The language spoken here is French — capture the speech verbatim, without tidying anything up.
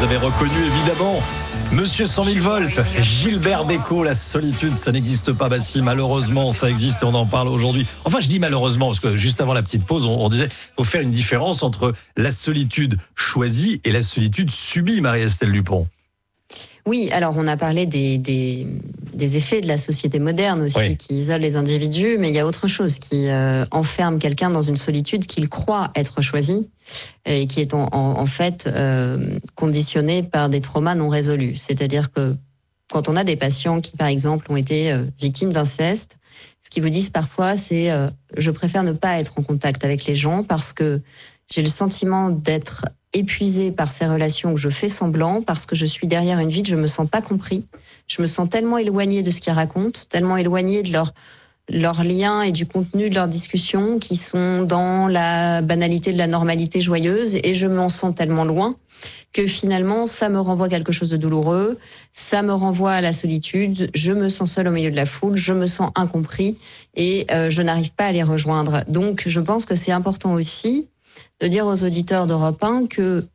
Vous avez reconnu évidemment Monsieur cent mille volts, Gilbert Bécaud, la solitude, ça n'existe pas. Bah si, malheureusement, ça existe et on en parle aujourd'hui. Enfin, je dis malheureusement, parce que juste avant la petite pause, on, on disait qu'il faut faire une différence entre la solitude choisie et la solitude subie, Marie-Estelle Dupont. Oui, alors on a parlé des, des, des effets de la société moderne aussi, oui, qui isole les individus, mais il y a autre chose qui euh, enferme quelqu'un dans une solitude qu'il croit être choisie et qui est en, en, en fait euh, conditionnée par des traumas non résolus. C'est-à-dire que quand on a des patients qui, par exemple, ont été euh, victimes d'inceste, ce qu'ils vous disent parfois, c'est euh, « je préfère ne pas être en contact avec les gens parce que j'ai le sentiment d'être épuisée par ces relations, que je fais semblant, parce que je suis derrière une vitre, je me sens pas compris. Je me sens tellement éloignée de ce qu'ils racontent, tellement éloignée de leur, leurs liens et du contenu de leurs discussions qui sont dans la banalité de la normalité joyeuse, et je m'en sens tellement loin que finalement, ça me renvoie à quelque chose de douloureux, ça me renvoie à la solitude, je me sens seule au milieu de la foule, je me sens incompris et euh, je n'arrive pas à les rejoindre. Donc, je pense que c'est important aussi de dire aux auditeurs d'Europe un que